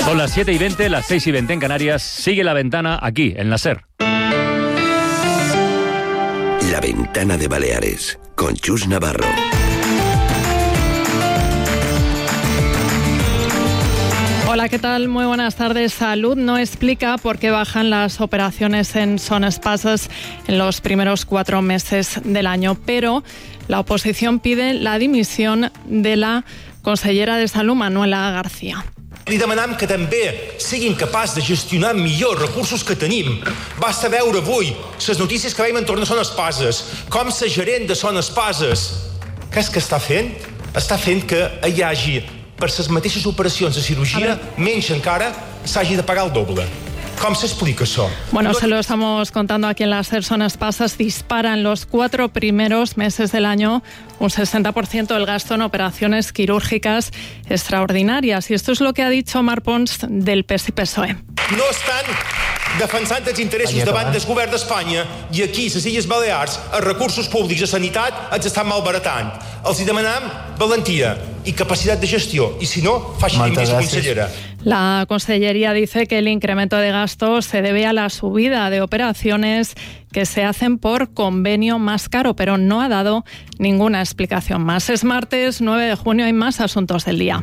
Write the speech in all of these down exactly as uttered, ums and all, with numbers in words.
Son las siete y veinte, las seis y veinte en Canarias. Sigue La Ventana aquí, en la SER. La Ventana de Baleares, con Chus Navarro. Hola, ¿qué tal? Muy buenas tardes. Salud no explica por qué bajan las operaciones en Son Espases en los primeros cuatro meses del año, pero la oposición pide la dimisión de la consellera de Salud, Manuela García. Li demanem que també siguin capaços de gestionar millor els recursos que tenim. Basta veure avui les notícies que veiem entorn de Son Espases, com la gerent de Son Espases. Què és que està fent? Està fent que hi hagi, per les mateixes operacions de cirurgia, menys encara s'hagi de pagar el doble. ¿Cómo se explica eso? Bueno, se lo estamos contando aquí en las SER. Son Espases disparan los cuatro primeros meses del año un sesenta por ciento del gasto en operaciones quirúrgicas extraordinarias. Y esto es lo que ha dicho Marc Pons del P S I P S O E. No estan defensant els interessos davant del govern d'Espanya i aquí, a les Illes Balears, els recursos públics de sanitat els estan malbaratant. Els demanem valentia y capacidad de gestión, y si no, faci dimitir la consellera. La Consellería dice que el incremento de gastos se debe a la subida de operaciones que se hacen por convenio más caro, pero no ha dado ninguna explicación más. Es martes nueve de junio, hay más asuntos del día.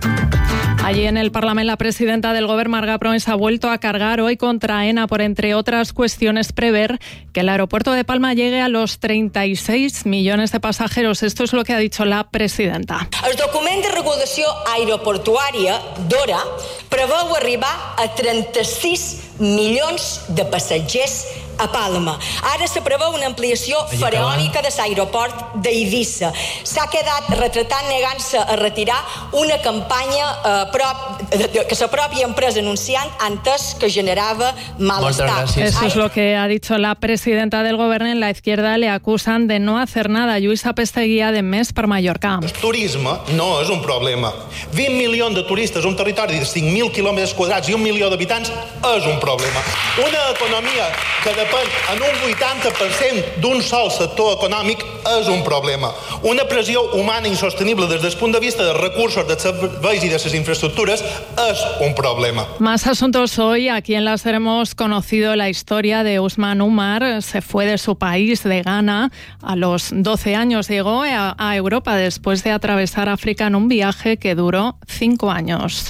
Allí en el Parlamento, la presidenta del Govern, Marga Proens, ha vuelto a cargar hoy contra AENA por, entre otras cuestiones, prever que el aeropuerto de Palma llegue a los treinta y seis millones de pasajeros. Esto es lo que ha dicho la presidenta. El document de regulació aeroportuària d'Ora preveu arribar a trenta-sis milions de passatgers a Palma. Ara se preveu una ampliació faraònica de l'aeroport d'Eivissa. S'ha quedat retratant negant-se a retirar una campanya eh, prop, que la pròpia empresa anunciant antes que generava malestar. Eso es lo que ha dicho la presidenta del Gobierno. En la izquierda le acusan de no hacer nada. Lluïsa Pesteguía, de Més per Mallorca. El turisme no és un problema. vint milions de turistes a un territori de cinc mil quilòmetres quadrats i un milió d'habitants és un problema. Una economia que depèn en un vuitanta per cent d'un sol sector econòmic és un problema. Una pressió humana insostenible des del punt de vista dels recursos, dels serveis i de les infraestructures és un problema. Más asuntos hoy. Aquí en la SER hemos conocido la historia de Usman Umar. Se fue de su país, de Ghana, a los doce años. Llegó a, a Europa después de atravesar África en un viaje que duró cinco años.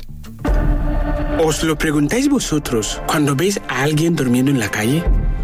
¿Os lo preguntáis vosotros cuando veis a alguien durmiendo en la calle?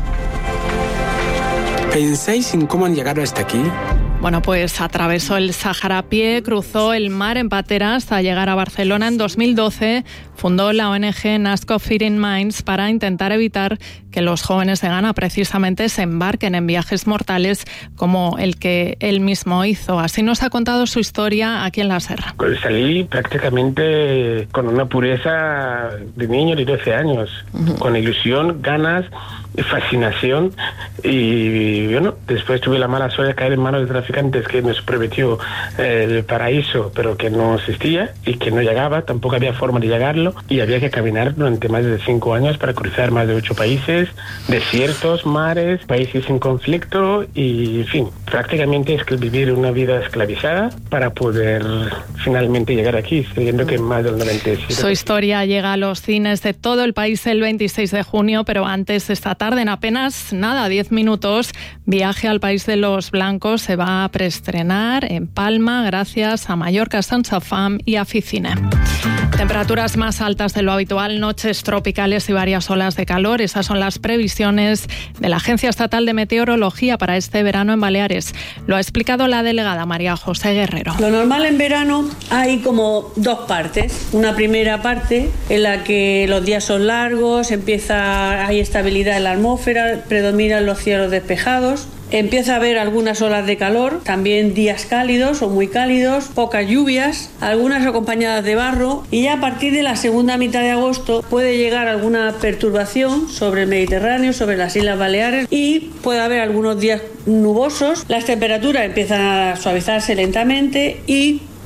¿Pensáis en cómo han llegado hasta aquí? Bueno, pues atravesó el Sáhara a pie, cruzó el mar en patera hasta llegar a Barcelona. En dos mil doce fundó la O N G Nasco Feeding Minds para intentar evitar que los jóvenes de Ghana precisamente se embarquen en viajes mortales como el que él mismo hizo. Así nos ha contado su historia aquí en la SER. Salí prácticamente con una pureza de niño de doce años, uh-huh. con ilusión, ganas, fascinación y bueno, después tuve la mala suerte de caer en manos de traficantes que nos prometió eh, el paraíso, pero que no existía y que no llegaba, tampoco había forma de llegarlo y había que caminar durante más de cinco años para cruzar más de ocho países, desiertos, mares, países en conflicto y en fin, prácticamente es que vivir una vida esclavizada para poder finalmente llegar aquí, sabiendo que más del noventa y siete por ciento. Su historia llega a los cines de todo el país el veintiséis de junio, pero antes esta tarde, en apenas nada, diez minutos, Viaje al País de los Blancos se va a preestrenar en Palma gracias a Mallorca Sense Fam y a Ficine. Temperaturas más altas de lo habitual, noches tropicales y varias olas de calor. Esas son las previsiones de la Agencia Estatal de Meteorología para este verano en Baleares. Lo ha explicado la delegada María José Guerrero. Lo normal en verano hay como dos partes. Una primera parte en la que los días son largos, empieza, hay estabilidad en la atmósfera, predominan los cielos despejados. Empieza a haber algunas olas de calor, también días cálidos o muy cálidos, pocas lluvias, algunas acompañadas de barro y ya a partir de la segunda mitad de agosto puede llegar alguna perturbación sobre el Mediterráneo, sobre las Islas Baleares y puede haber algunos días nubosos. Las temperaturas empiezan a suavizarse lentamente y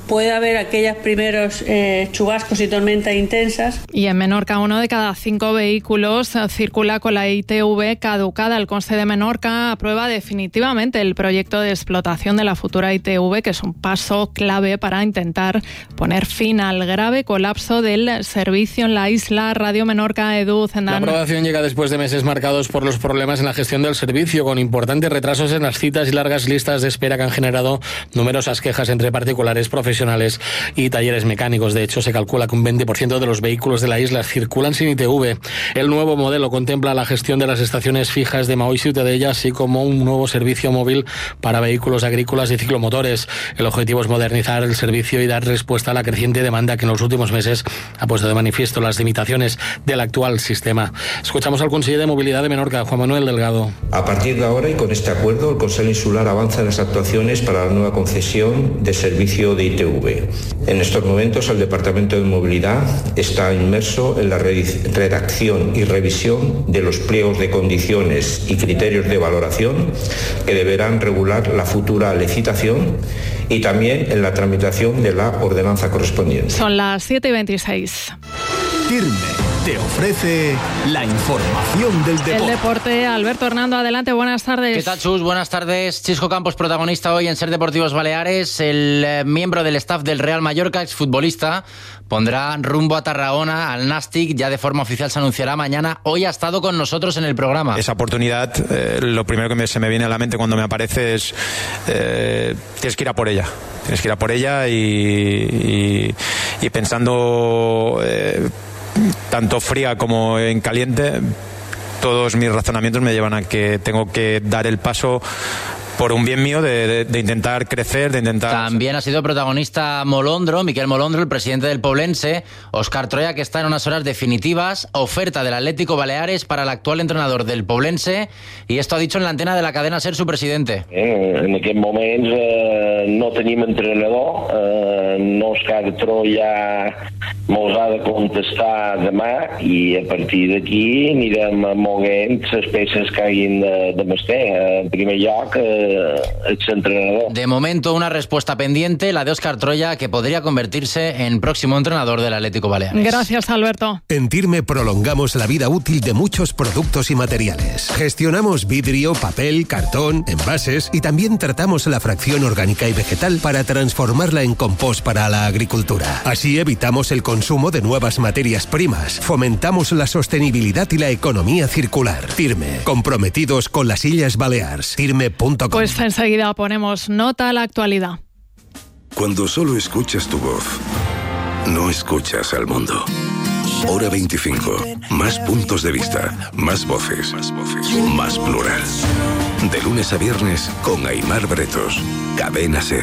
puede haber aquellos primeros eh, chubascos y tormentas intensas. Y en Menorca, uno de cada cinco vehículos circula con la I T V caducada. El Concejo de Menorca aprueba definitivamente el proyecto de explotación de la futura I T V, que es un paso clave para intentar poner fin al grave colapso del servicio en la isla. Radio Menorca, Edu Zendán. La aprobación llega después de meses marcados por los problemas en la gestión del servicio, con importantes retrasos en las citas y largas listas de espera que han generado numerosas quejas entre particulares, profesionales y talleres mecánicos. De hecho, se calcula que un veinte por ciento de los vehículos de la isla circulan sin I T V. El nuevo modelo contempla la gestión de las estaciones fijas de Maó y Ciutadella, así como un nuevo servicio móvil para vehículos agrícolas y ciclomotores. El objetivo es modernizar el servicio y dar respuesta a la creciente demanda que en los últimos meses ha puesto de manifiesto las limitaciones del actual sistema. Escuchamos al conseller de Movilidad de Menorca, Juan Manuel Delgado. A partir de ahora y con este acuerdo, el Consejo Insular avanza en las actuaciones para la nueva concesión de servicio de I T V. En estos momentos, el Departamento de Movilidad está inmerso en la redacción y revisión de los pliegos de condiciones y criterios de valoración que deberán regular la futura licitación y también en la tramitación de la ordenanza correspondiente. Son las siete y veintiséis. Firme te ofrece la información del deporte. El deporte, Alberto Hernando, adelante, buenas tardes. ¿Qué tal, Chus? Buenas tardes. Chisco Campos, protagonista hoy en Ser Deportivos Baleares. El eh, miembro del staff del Real Mallorca, exfutbolista, pondrá rumbo a Tarragona, al Nàstic. Ya de forma oficial se anunciará mañana. Hoy ha estado con nosotros en el programa. Esa oportunidad, eh, lo primero que me, se me viene a la mente cuando me aparece es eh, tienes que ir a por ella. Tienes que ir a por ella y, y, y pensando eh, tanto fría como en caliente, todos mis razonamientos me llevan a que tengo que dar el paso por un bien mío de, de, de intentar crecer, de intentar... También ha sido protagonista Molondro, Miquel Molondro, el presidente del Poblense. Óscar Troya, que está en unas horas definitivas. Oferta del Atlético Baleares para el actual entrenador del Poblense. Y esto ha dicho en la antena de la cadena SER su presidente. Eh, en aquest moment eh, no tenim entrenador. Eh, no Óscar Troya mos ha de contestar demà i a partir d'aquí anirem moguent les peces que hagin de, de mestre. Eh, en primer lloc... Eh, exentrenador. De momento, una respuesta pendiente, la de Óscar Troya, que podría convertirse en próximo entrenador del Atlético Baleares. Gracias, Alberto. En Tirme prolongamos la vida útil de muchos productos y materiales. Gestionamos vidrio, papel, cartón, envases y también tratamos la fracción orgánica y vegetal para transformarla en compost para la agricultura. Así evitamos el consumo de nuevas materias primas, fomentamos la sostenibilidad y la economía circular. Tirme, comprometidos con las Illes Balears. Tirme punto com. Pues enseguida ponemos nota a la actualidad. Cuando solo escuchas tu voz, no escuchas al mundo. Hora veinticinco. Más puntos de vista, más voces, más plural. De lunes a viernes con Aimar Bretos. Cadena SER.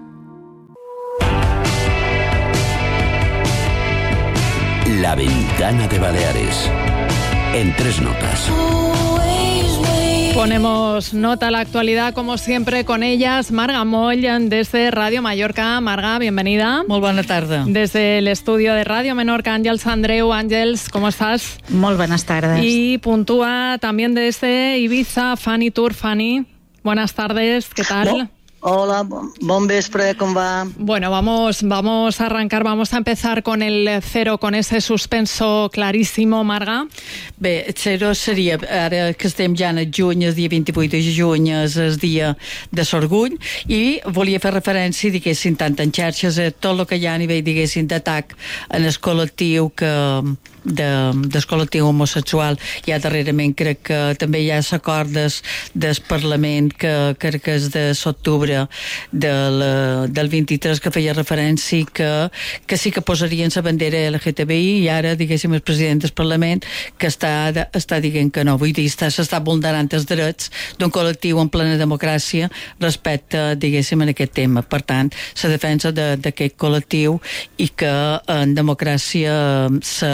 La Ventana de Baleares. En tres notas. Ponemos nota a la actualidad, como siempre, con ellas. Marga Moll, desde Radio Mallorca. Marga, bienvenida. Molt bona tarda. Desde el estudio de Radio Menorca, Àngels Andreu. Àngels, ¿cómo estás? Molt buenas tardes. Y puntúa también desde Ibiza, Fanny Tour. Fanny, buenas tardes, ¿qué tal? Bon, hola, bon vespre, ¿cómo va? Bueno, vamos, vamos a arrancar, vamos a empezar con el cero, con ese suspenso clarísimo, Marga. Bé, el zero seria, ara que estem ja en el juny, el dia vint-i-vuit de juny, és el dia de l'orgull, i volia fer referència, diguéssim, tant en xarxes, a tot el que hi ha a nivell, diguéssim, d'atac en el col·lectiu que... De, del col·lectiu homosexual. Ja darrerament crec que també hi ha l'acord des, del Parlament que crec que és de l'octubre del, del vint-i-tres que feia referència que, que sí que posarien la bandera L G T B I i ara, diguéssim, el president del Parlament que està, està dient que no. Vull dir, s'està vulnerant els drets d'un col·lectiu en plena democràcia respecte, diguéssim, en aquest tema. Per tant, la defensa d'aquest col·lectiu i que en democràcia se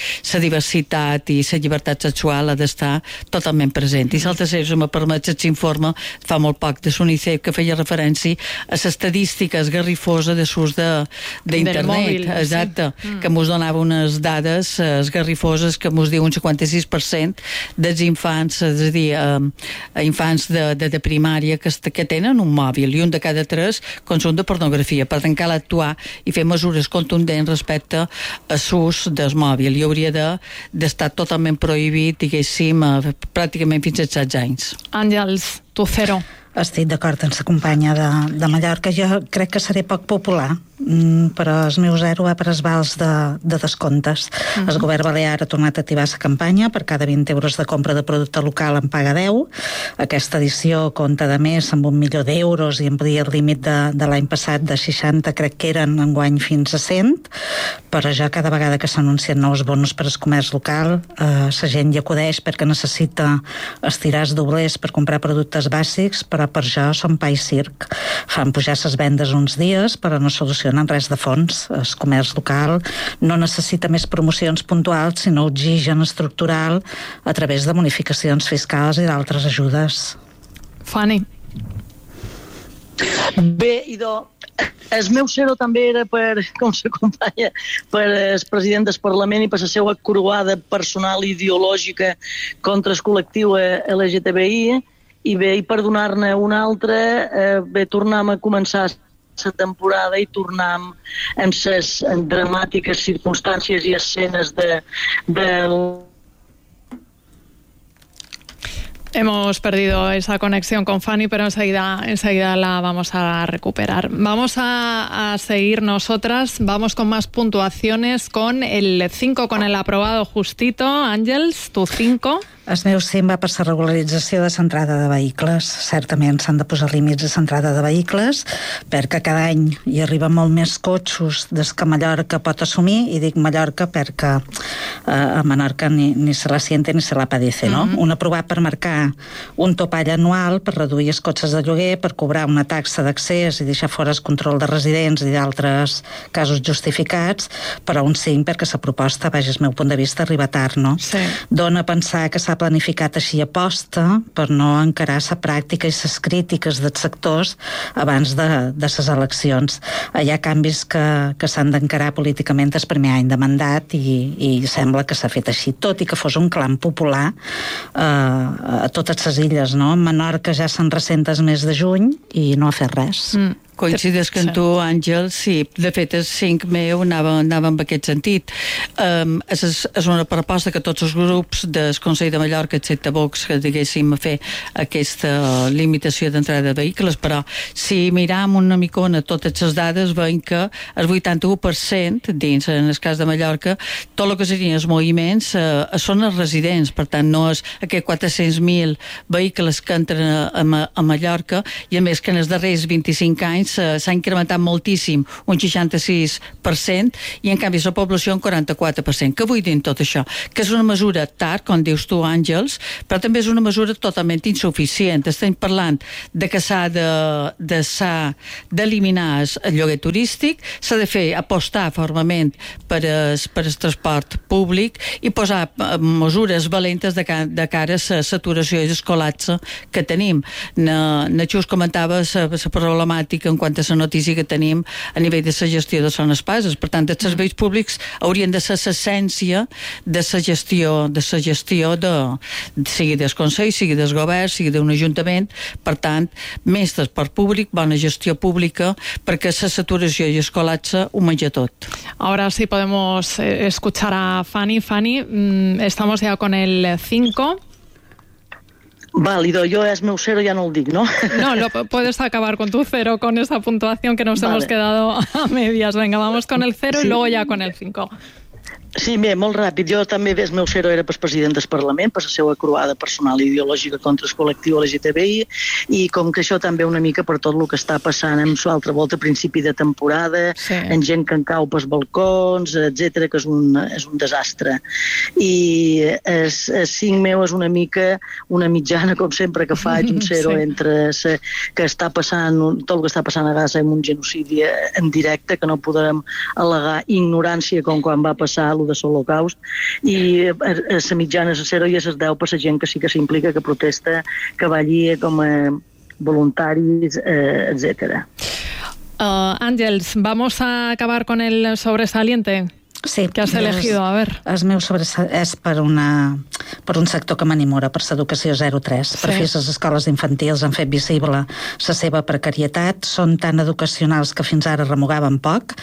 la diversitat i la llibertat sexual ha d'estar totalment present. I l'altre, si me permets, s'informa fa molt poc de l'UNICEF que feia referència a l'estadística esgarrifosa de l'ús d'internet, exacte, sí. mm. que mos donava unes dades esgarrifoses que mos diu un cinquanta-sis per cent dels infants, és a dir, eh, infants de, de, de primària que, que tenen un mòbil, i un de cada tres consum de pornografia. Per tant, cal actuar i fer mesures contundents respecte a l'ús del mòbil. I hauria d'estar de, totalment prohibit, diguéssim, pràcticament fins als setze anys. Àngels, tu zero. Estic d'acord amb la companya de, de Mallorca. Jo crec que seré poc popular, però el meu zero va per els vals de, de descomptes. Uh-huh. El govern balear ha tornat a activar la campanya. Per cada vint euros de compra de producte local en paga deu. Aquesta edició compta de més amb un milió d'euros i amplia el límit de, de l'any passat de seixanta, crec que eren enguany fins a cent. Però ja cada vegada que s'anuncien nous bonus per al comerç local, eh, la gent hi acudeix perquè necessita estirar els doblers per comprar productes bàsics, però per això són pa i circ. Fan pujar les vendes uns dies, però no solucionen res de fons. El comerç local no necessita més promocions puntuals, sinó oxigen estructural a través de bonificacions fiscals i d'altres ajudes. Fanny. Bé, idò, el meu zero també era per, com s'acompanya, per el president del Parlament i per la seva croada personal ideològica contra el col·lectiu L G T B I. I bé, i per donar-ne un altre, eh, bé, tornem a començar la temporada i tornem amb les dramàtiques circumstàncies i escenes de, de... Hemos perdido esa conexión con Fanny, pero enseguida, enseguida la vamos a recuperar. Vamos a, a seguir nosotras, vamos con más puntuaciones, con el cinco, con el aprobado justito. Àngels, tu cinco. El meu cinc va per la regularització de l'entrada de vehicles. Certament s'han de posar límits a l'entrada de vehicles, perquè cada any hi arriben molt més cotxos des que Mallorca pot assumir, i dic Mallorca perquè eh, a Menorca ni, ni se la siente ni se la padece, no? Mm-hmm. Un aprovat per marcar un topall anual per reduir els cotxes de lloguer, per cobrar una taxa d'accés i deixar fora el control de residents i d'altres casos justificats, però un cinc perquè la proposta, vaja, el meu punt de vista, arriba tard, no? Sí. Dona a pensar que s'ha planificat així aposta per no encarar la pràctica i les crítiques dels sectors abans de, de les eleccions. Hi ha canvis que, que s'han d'encarar políticament el primer any de mandat i, i sembla que s'ha fet així, tot i que fos un clam popular eh, a totes les illes, no? Menorca ja se'n ressenta el mes de juny i no ha fet res. Mm. Coincides que en tu, Àngel, sí. De fet, el cinc meu anava, anava en aquest sentit. Um, és, és una proposta que tots els grups del Consell de Mallorca, excepte Vox, que diguéssim a fer aquesta limitació d'entrada de vehicles, però si miram una micona totes les dades, veiem que el vuitanta-u per cent, dins, en el cas de Mallorca, tot el que serien els moviments eh, són els residents, per tant, no és aquests quatre-cents mil vehicles que entren a, a, a Mallorca, i a més que en els darrers vint-i-cinc anys s'ha incrementat moltíssim, un seixanta-sis per cent, i en canvi la població un quaranta-quatre per cent. Què vull dir tot això? Que és una mesura tard, com dius tu, Àngels, però també és una mesura totalment insuficient. Estem parlant de que s'ha de, de s'ha d'eliminar el lloguer turístic, s'ha de fer apostar formalment per el, per el transport públic i posar mesures valentes de, de cara a la saturació i el col·lapse que tenim. Na, na Xus comentava la problemàtica en quant a la notícia que tenim a nivell de la gestió de zones pases. Per tant, els serveis públics haurien de ser l'essència de la gestió, de la gestió de, sigui del Consell, sigui del Govern, sigui d'un Ajuntament. Per tant, més transport públic, bona gestió pública, perquè la saturació i el col·lapse ho menja tot. Ahora sí podemos escuchar a Fanny. Fanny, estamos ya con el cinco. Válido, yo es meu cero, ya no lo digo, ¿no? No, lo puedes acabar con tu cero, con esa puntuación que nos vale. hemos quedado a medias. Venga, vamos con el cero sí. Y luego ya con el cinco. Sí, bé, molt ràpid. Jo també, el meu zero era pel president del Parlament, per la seva croada personal i ideològica contra el col·lectiu L G T B I, i com que això també una mica per tot el que està passant amb l'altra volta a principi de temporada, sí. En gent que en cau pels balcons, etcètera, que és un, és un desastre. I el, el cinc meu és una mica una mitjana, com sempre que faig, un zero sí. Entre se, que està passant, tot el que està passant a Gaza amb un genocidi en directe, que no podem al·legar ignorància com quan va passar l'u el de l'Holocaust, i a la mitjana, a zero i a les deu per la gent que sí que s'implica, que protesta, que va allí com a voluntaris, eh, etcétera. Uh, Àngels, vamos a acabar con el sobresaliente. Sí, que has elegido, a ver. El meu sobresalt és per, una, per un sector que m'animora, per l'educació zero tres. Sí. Per fi les escoles infantils han fet visible la seva precarietat, són tan educacionals que fins ara remugaven poc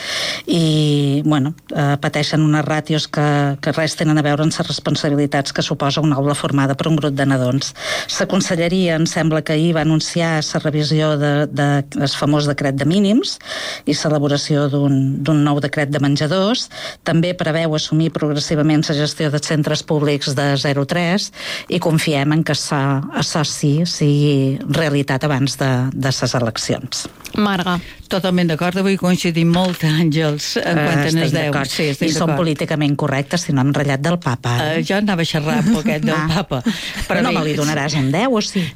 i, bueno, eh, pateixen unes ràtios que, que res tenen a veure amb les responsabilitats que suposa una aula formada per un grup de nadons. La conselleria em sembla que ahir va anunciar la revisió del de, de, famós decret de mínims i l'elaboració d'un nou decret de menjadors. També preveu assumir progressivament la gestió dels centres públics de zero tres i confiem en que això, això sí sigui realitat abans de, de les eleccions. Marga. Totalment d'acord, avui coincidim molt, Àngels, en quant a les deu. Sí, I són políticament correctes, si no hem ratllat del papa. Eh? Uh, jo anava a xerrar poquet del ah. papa. Però no me li donaràs un deu, o sí?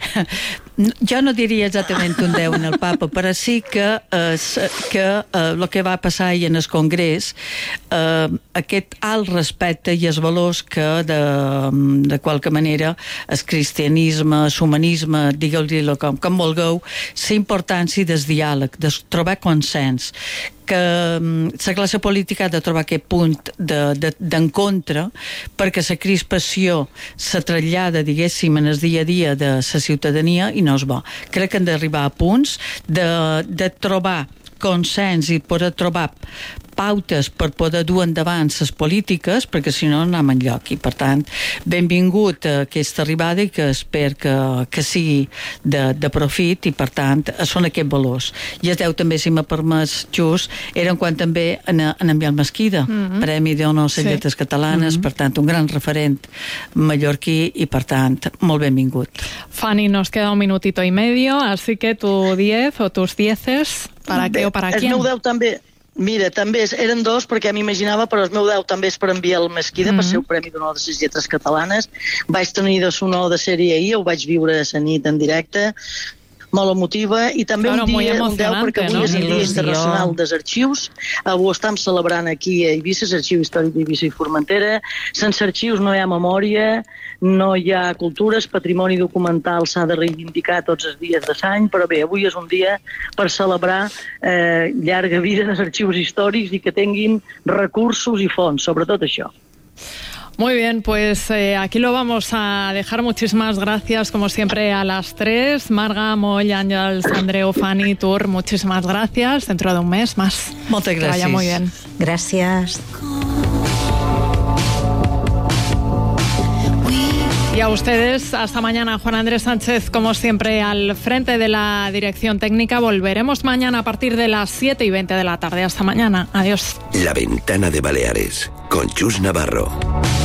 Jo no diria exactament un deu en el papa, però sí que el uh, que, uh, que va passar ahir en el Congrés, uh, aquest alt respecte i els valors que de, de qualque manera el cristianisme, l'humanisme, digueu-li-lo com, com vulgueu, la importància del diàleg, de trobar consens, que la classe política ha de trobar aquest punt d'encontre de, de, perquè la crispació se trasllada, diguéssim, en el dia a dia de la ciutadania i no és bo. Crec que hem d'arribar a punts de, de trobar consens i poder trobar pautes per poder dur endavant les polítiques, perquè si no no anem enlloc. I per tant, benvingut a aquesta arribada i que espero que, que sigui de, de profit i per tant són aquests valors. I es deu també, si m'ha permès just, era en quant també en, en en Biel Mesquida, mm-hmm. Premi d'Honor a les Lletres Catalanes, mm-hmm. per tant un gran referent mallorquí i per tant molt benvingut. Fanny, nos queda un minutito y medio, así que tu diez o tus dieces, ¿para qué o para quién? El meu deu també. Mira, també eren dos perquè m'imaginava, però el meu deu també és per enviar el Mesquida, mm-hmm. per ser el Premi d'Honor de les Lletres Catalanes. Vaig tenir de sonor de sèrie ahir, ho vaig viure a la nit en directe, molt emotiva, i també claro, un dia, un deu, perquè avui no? és el Dia Internacional dels Arxius, avui estem celebrant aquí a Eivissa, l'Arxiu Històric d'Eivissa i Formentera. Sense arxius no hi ha memòria, no hi ha cultura, el patrimoni documental s'ha de reivindicar tots els dies de l'any, però bé, avui és un dia per celebrar eh, llarga vida dels arxius històrics i que tinguin recursos i fons, sobretot això. Muy bien, pues eh, aquí lo vamos a dejar. Muchísimas gracias, como siempre, a las tres. Marga, Moll, Àngels, Andreu, Fanny, Tur, muchísimas gracias. Dentro de un mes más. Muchas gracias. Que vaya muy bien. Gracias. Y a ustedes, hasta mañana. Juan Andrés Sánchez, como siempre, al frente de la dirección técnica. Volveremos mañana a partir de las siete y veinte de la tarde. Hasta mañana. Adiós. La Ventana de Baleares, con Chus Navarro.